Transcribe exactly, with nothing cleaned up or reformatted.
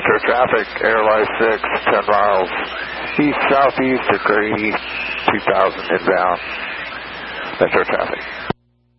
Metro traffic, Airline six, ten miles, east-southeast at Grady, two thousand inbound. Metro traffic.